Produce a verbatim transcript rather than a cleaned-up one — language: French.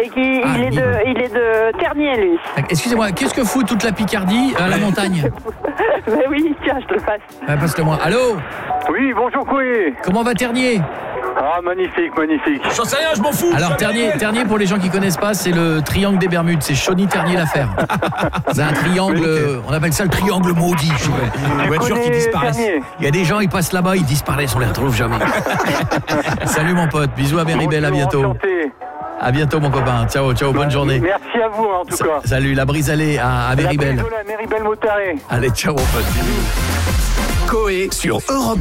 et qui Ah, il, est Nîmes. de, il est de Ternier, lui. Excusez-moi, qu'est-ce que fout toute la Picardie à la montagne? Mais oui, tiens, je te le passe. Ah, passe-le-moi. Allô? Oui, bonjour Coué. Comment va Ternier? Ah, magnifique, magnifique. J'en sais rien, je m'en fous. Alors Ternier, Ternier, pour les gens qui connaissent pas, c'est le triangle des Bermudes, c'est Chauny-Ternier-L'Affaire. C'est un triangle, euh, on appelle ça le triangle maudit. Je sais pas. Les voitures qui connais disparaissent. Ternier. Il y a des gens, ils passent là-bas, ils disparaissent, on les retrouve jamais. Salut mon pote, bisous à Méribel, à Bonjour, bientôt. enchanté. À bientôt mon copain, ciao, ciao, bonne journée. Merci à vous en tout Sa- cas. Salut, la brise allée à, à Méribel. La Méribel Motaré. Allez, ciao mon pote. Coé sur Europe.